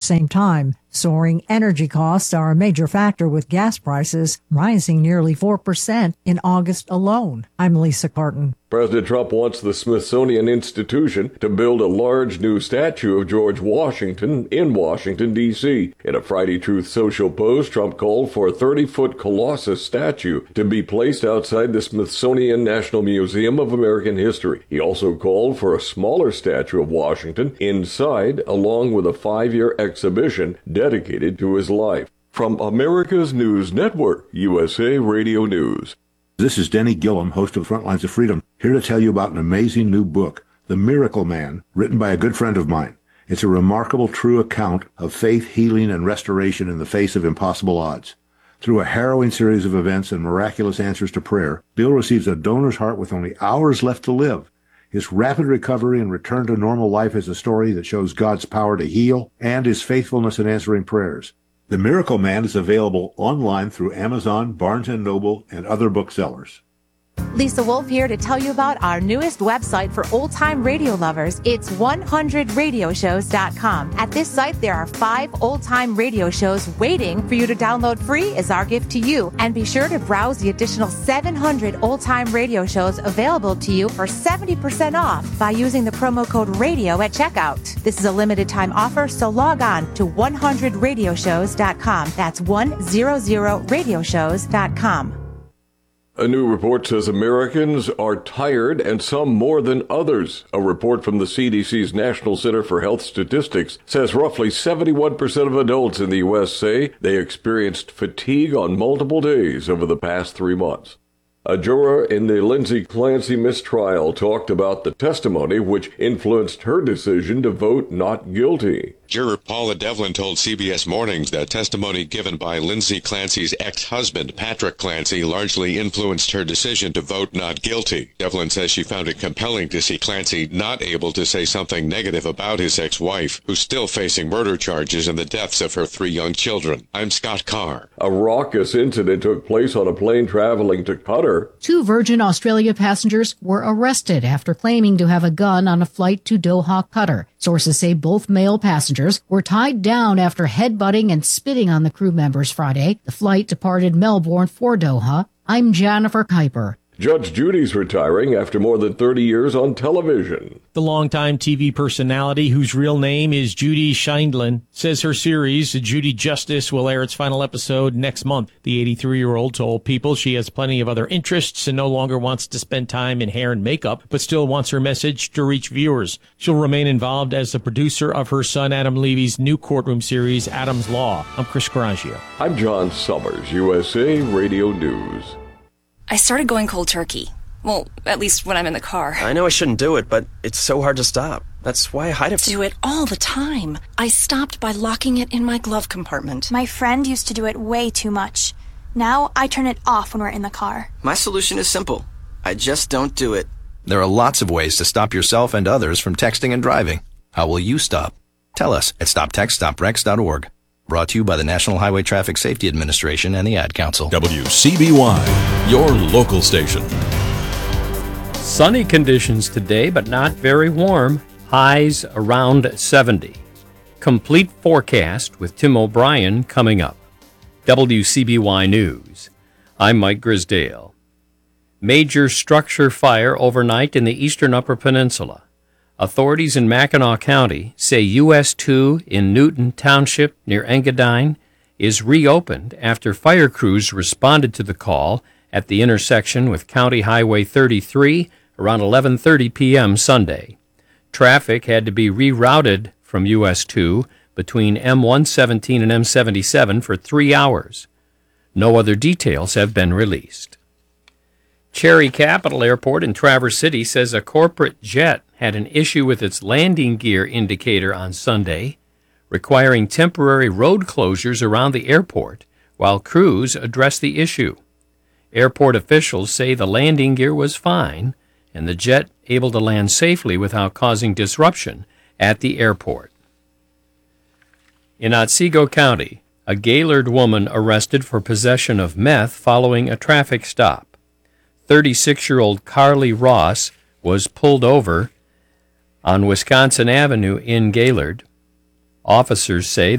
same time. Soaring energy costs are a major factor, with gas prices rising nearly 4% in August alone. I'm Lisa Carton. President Trump wants the Smithsonian Institution to build a large new statue of George Washington in Washington, D.C. In a Friday Truth Social post, Trump called for a 30-foot Colossus statue to be placed outside the Smithsonian National Museum of American History. He also called for a smaller statue of Washington inside, along with a 5-year exhibition dedicated to his life. From America's News Network, USA Radio News. This is Denny Gillum, host of Frontlines of Freedom, here to tell you about an amazing new book, The Miracle Man, written by a good friend of mine. It's a remarkable, true account of faith, healing, and restoration in the face of impossible odds. Through a harrowing series of events and miraculous answers to prayer, Bill receives a donor's heart with only hours left to live. His rapid recovery and return to normal life is a story that shows God's power to heal and his faithfulness in answering prayers. The Miracle Man is available online through Amazon, Barnes & Noble, and other booksellers. Lisa Wolf here to tell you about our newest website for old-time radio lovers. It's 100radioshows.com. At this site, there are 5 old-time radio shows waiting for you to download free as our gift to you. And be sure to browse the additional 700 old-time radio shows available to you for 70% off by using the promo code RADIO at checkout. This is a limited-time offer, so log on to 100radioshows.com. That's 100radioshows.com. A new report says Americans are tired, and some more than others. A report from the CDC's National Center for Health Statistics says roughly 71% of adults in the U.S. say they experienced fatigue on multiple days over the past 3 months. A juror in the Lindsay Clancy mistrial talked about the testimony which influenced her decision to vote not guilty. Juror Paula Devlin told CBS Mornings that testimony given by Lindsay Clancy's ex-husband, Patrick Clancy, largely influenced her decision to vote not guilty. Devlin says she found it compelling to see Clancy not able to say something negative about his ex-wife, who's still facing murder charges in the deaths of her 3 young children. I'm Scott Carr. A raucous incident took place on a plane traveling to Qatar. 2 Virgin Australia passengers were arrested after claiming to have a gun on a flight to Doha, Qatar. Sources say both male passengers were tied down after headbutting and spitting on the crew members Friday. The flight departed Melbourne for Doha. I'm Jennifer Kuiper. Judge Judy's retiring after more than 30 years on television. The longtime TV personality, whose real name is Judy Scheindlin, says her series, Judy Justice, will air its final episode next month. The 83-year-old told People she has plenty of other interests and no longer wants to spend time in hair and makeup, but still wants her message to reach viewers. She'll remain involved as the producer of her son Adam Levy's new courtroom series, Adam's Law. I'm Chris Garagio. I'm John Summers, USA Radio News. I started going cold turkey. Well, at least when I'm in the car. I know I shouldn't do it, but it's so hard to stop. That's why I hide it. Do it all the time. I stopped by locking it in my glove compartment. My friend used to do it way too much. Now I turn it off when we're in the car. My solution is simple. I just don't do it. There are lots of ways to stop yourself and others from texting and driving. How will you stop? Tell us at stoptextstoprex.org. Brought to you by the National Highway Traffic Safety Administration and the Ad Council. WCBY, your local station. Sunny conditions today, but not very warm. Highs around 70. Complete forecast with Tim O'Brien coming up. WCBY News. I'm Mike Grisdale. Major structure fire overnight in the eastern Upper Peninsula. Authorities in Mackinac County say US 2 in Newton Township near Engadine is reopened after fire crews responded to the call at the intersection with County Highway 33 around 11:30 p.m. Sunday. Traffic had to be rerouted from US 2 between M117 and M77 for 3 hours. No other details have been released. Cherry Capital Airport in Traverse City says a corporate jet had an issue with its landing gear indicator on Sunday, requiring temporary road closures around the airport while crews address the issue. Airport officials say the landing gear was fine and the jet able to land safely without causing disruption at the airport. In Otsego County, a Gaylord woman arrested for possession of meth following a traffic stop. 36-year-old Carly Ross was pulled over on Wisconsin Avenue in Gaylord. Officers say